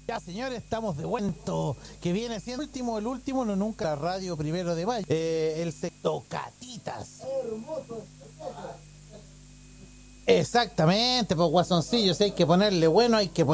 Ya, señores, estamos de vuelta. Que viene siendo el último, no nunca, la radio Primero de Mayo. El sector Catitas. Exactamente, pues guasoncillo, si hay que ponerle bueno, hay que ponerle.